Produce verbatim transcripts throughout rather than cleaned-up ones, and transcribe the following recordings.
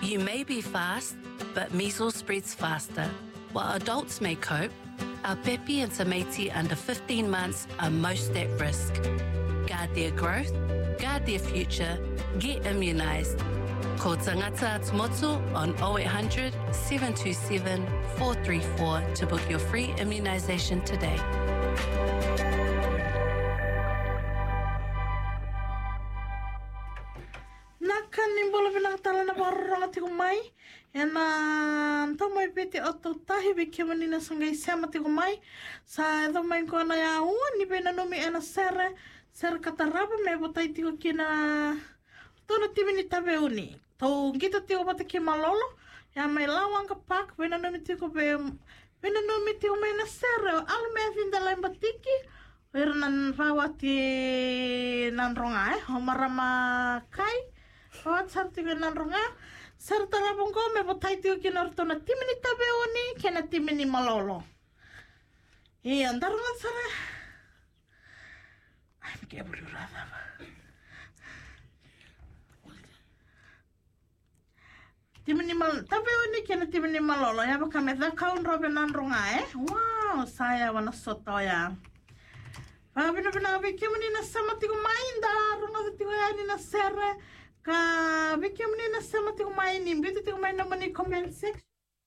You may be fast, but measles spreads faster. While adults may cope, our pepi and tamaiti under fifteen months are most at risk. Guard their growth, guard their future, get immunised. Call Tangata Atumotu on oh eight hundred, seven two seven, four three four to book your free immunisation today. Naka nimbola pinakatala na parang tiko mai. Ena tamai pete oto tahi beke manina sangai sama tiko mai. Sa edo mai ko na ya ua ni pena nomi ena sere. Sere kataraba me botai tiko kina tona timini tabe uni. Tau kita tiko bata ki malolo. Ya mai lawang ka pak pena nomi tiko be pena nomi tiko mai na sere. Alu me afinda lain batiki. Wera nan rawati nan ronga eh. Homarama kai. Wat sarti ko nan ronga. Sarta labong ko me botai tiko kina ortona timini tabe uni. Kena timini malolo. Iya andarongan sara. Ay, me quedé aburrida. Timini mal, tabe uni kena timini malolo ya baka me da kaun robe nan ronga eh. Wow, saya wana soto ya. Pa bina bina be kemuni na sama tiko mainda ronga tiko ya ni na sere. Ka be kemuni na sama tiko mai ni bitu tiko mai na mani comment section.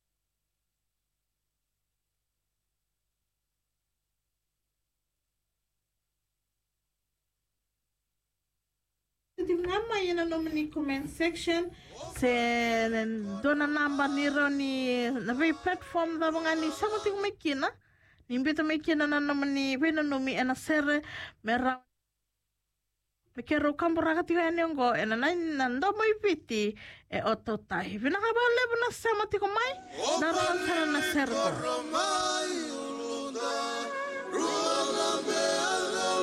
Nama yana nomini comment section se dona namba niro ni na very platform da mga ni sama ting mekina ni mbito mekina na nomini wena nomi ena sere mera pekero kampo raga tiga yani ongo ena nai nando mo ipiti e oto tahi vina kabale bona sama tiko mai na rongan sara na sere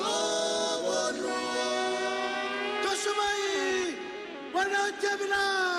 Wana Jabina!